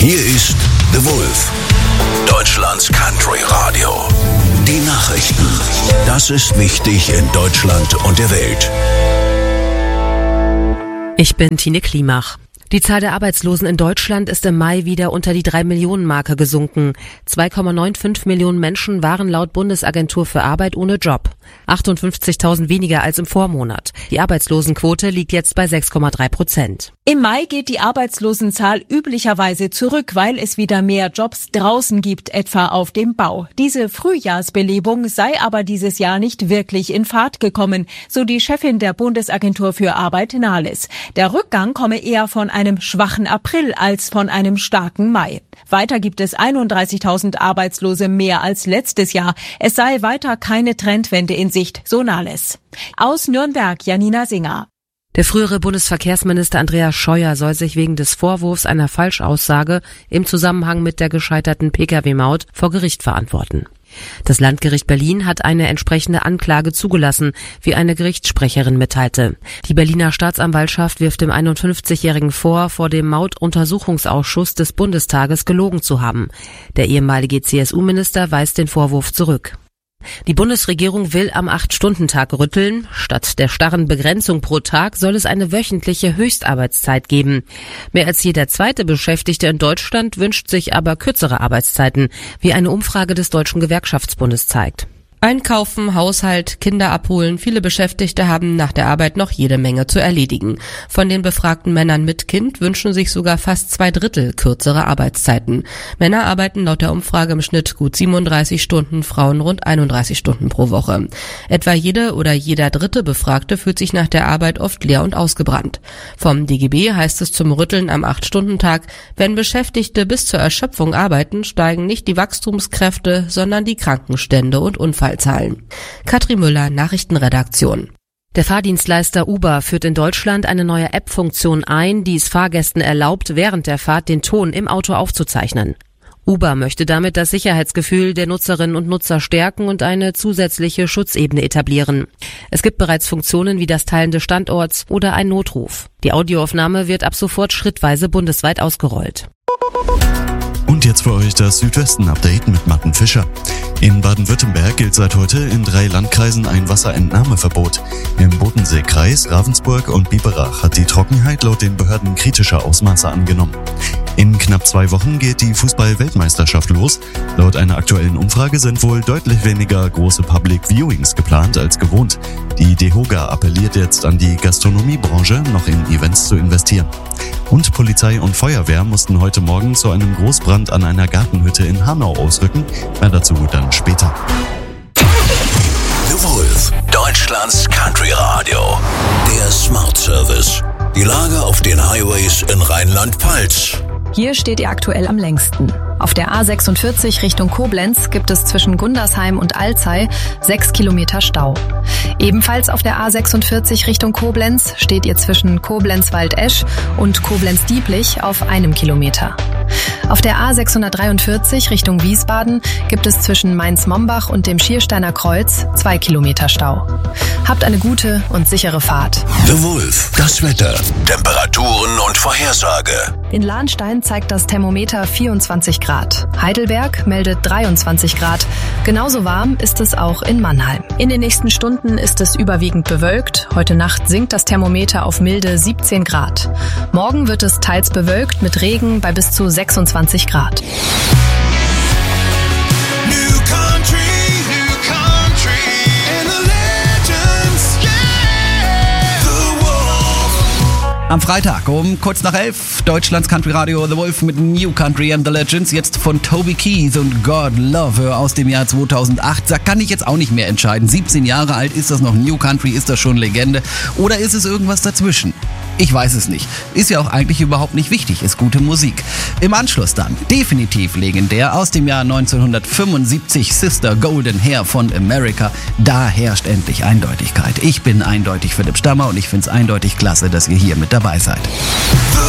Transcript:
Hier ist The Wolf, Deutschlands Country Radio. Die Nachrichten. Das ist wichtig in Deutschland und der Welt. Ich bin Tine Klimach. Die Zahl der Arbeitslosen in Deutschland ist im Mai wieder unter die 3-Millionen-Marke gesunken. 2,95 Millionen Menschen waren laut Bundesagentur für Arbeit ohne Job. 58.000 weniger als im Vormonat. Die Arbeitslosenquote liegt jetzt bei 6,3%. Im Mai geht die Arbeitslosenzahl üblicherweise zurück, weil es wieder mehr Jobs draußen gibt, etwa auf dem Bau. Diese Frühjahrsbelebung sei aber dieses Jahr nicht wirklich in Fahrt gekommen, so die Chefin der Bundesagentur für Arbeit Nahles. Der Rückgang komme eher von einem schwachen April als von einem starken Mai. Weiter gibt es 31.000 Arbeitslose mehr als letztes Jahr. Es sei weiter keine Trendwende in Sicht, so Nahles. Aus Nürnberg, Janina Singer. Der frühere Bundesverkehrsminister Andreas Scheuer soll sich wegen des Vorwurfs einer Falschaussage im Zusammenhang mit der gescheiterten Pkw-Maut vor Gericht verantworten. Das Landgericht Berlin hat eine entsprechende Anklage zugelassen, wie eine Gerichtssprecherin mitteilte. Die Berliner Staatsanwaltschaft wirft dem 51-Jährigen vor dem Mautuntersuchungsausschuss des Bundestages gelogen zu haben. Der ehemalige CSU-Minister weist den Vorwurf zurück. Die Bundesregierung will am 8-Stunden-Tag rütteln. Statt der starren Begrenzung pro Tag soll es eine wöchentliche Höchstarbeitszeit geben. Mehr als jeder zweite Beschäftigte in Deutschland wünscht sich aber kürzere Arbeitszeiten, wie eine Umfrage des Deutschen Gewerkschaftsbundes zeigt. Einkaufen, Haushalt, Kinder abholen, viele Beschäftigte haben nach der Arbeit noch jede Menge zu erledigen. Von den befragten Männern mit Kind wünschen sich sogar fast 2/3 kürzere Arbeitszeiten. Männer arbeiten laut der Umfrage im Schnitt gut 37 Stunden, Frauen rund 31 Stunden pro Woche. Etwa jede oder jeder dritte Befragte fühlt sich nach der Arbeit oft leer und ausgebrannt. Vom DGB heißt es zum Rütteln am 8-Stunden-Tag, wenn Beschäftigte bis zur Erschöpfung arbeiten, steigen nicht die Wachstumskräfte, sondern die Krankenstände und Unfallzahlen. Katrin Müller, Nachrichtenredaktion. Der Fahrdienstleister Uber führt in Deutschland eine neue App-Funktion ein, die es Fahrgästen erlaubt, während der Fahrt den Ton im Auto aufzuzeichnen. Uber möchte damit das Sicherheitsgefühl der Nutzerinnen und Nutzer stärken und eine zusätzliche Schutzebene etablieren. Es gibt bereits Funktionen wie das Teilen des Standorts oder ein Notruf. Die Audioaufnahme wird ab sofort schrittweise bundesweit ausgerollt. Und jetzt für euch das Südwesten-Update mit Martin Fischer. In Baden-Württemberg gilt seit heute in 3 Landkreisen ein Wasserentnahmeverbot. Im Bodenseekreis, Ravensburg und Biberach hat die Trockenheit laut den Behörden kritische Ausmaße angenommen. In knapp 2 Wochen geht die Fußball-Weltmeisterschaft los. Laut einer aktuellen Umfrage sind wohl deutlich weniger große Public Viewings geplant als gewohnt. Die DEHOGA appelliert jetzt an die Gastronomiebranche, noch in Events zu investieren. Und Polizei und Feuerwehr mussten heute Morgen zu einem Großbrand an einer Gartenhütte in Hanau ausrücken. Mehr dazu dann später. The Wolf, Deutschlands Country Radio. Der Smart Service. Die Lage auf den Highways in Rheinland-Pfalz. Hier steht ihr aktuell am längsten. Auf der A46 Richtung Koblenz gibt es zwischen Gundersheim und Alzey 6 Kilometer Stau. Ebenfalls auf der A46 Richtung Koblenz steht ihr zwischen Koblenz-Waldesch und Koblenz-Dieblich auf 1 Kilometer. Auf der A643 Richtung Wiesbaden gibt es zwischen Mainz-Mombach und dem Schiersteiner Kreuz 2 Kilometer Stau. Habt eine gute und sichere Fahrt. The Wolf, das Wetter, Temperaturen und Vorhersage. In Lahnstein zeigt das Thermometer 24 Grad. Heidelberg meldet 23 Grad. Genauso warm ist es auch in Mannheim. In den nächsten Stunden ist es überwiegend bewölkt. Heute Nacht sinkt das Thermometer auf milde 17 Grad. Morgen wird es teils bewölkt mit Regen bei bis zu 26 Grad. Am Freitag um kurz nach 11 Deutschlands Country Radio The Wolf mit New Country and the Legends, jetzt von Toby Keith und God Love Her aus dem Jahr 2008. Da kann ich jetzt auch nicht mehr entscheiden. 17 Jahre alt, ist das noch New Country, ist das schon Legende oder ist es irgendwas dazwischen? Ich weiß es nicht. Ist ja auch eigentlich überhaupt nicht wichtig, ist gute Musik. Im Anschluss dann, definitiv legendär, aus dem Jahr 1975, Sister Golden Hair von America. Da herrscht endlich Eindeutigkeit. Ich bin eindeutig Philipp Stammer und ich find's eindeutig klasse, dass ihr hier mit dabei seid.